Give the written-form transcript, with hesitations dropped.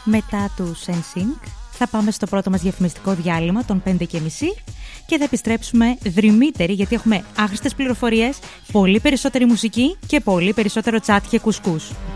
Μετά του NSYNC θα πάμε στο πρώτο μας διαφημιστικό διάλειμμα των 5:30 και θα επιστρέψουμε δρυμύτεροι, γιατί έχουμε άχρηστες πληροφορίες, πολύ περισσότερη μουσική και πολύ περισσότερο τσάτ και κουσκούς.